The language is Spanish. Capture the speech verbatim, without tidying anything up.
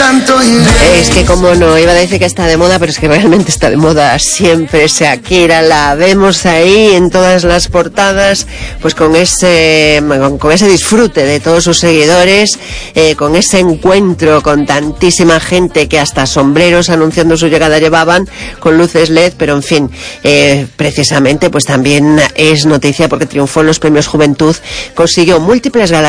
Es que como no, iba a decir que está de moda, pero es que realmente está de moda siempre. Shakira la vemos ahí en todas las portadas, pues con ese con, con ese disfrute de todos sus seguidores, eh, con ese encuentro con tantísima gente que hasta sombreros anunciando su llegada llevaban con luces L E D, pero en fin, eh, precisamente pues también es noticia porque triunfó en los premios Juventud, consiguió múltiples galardones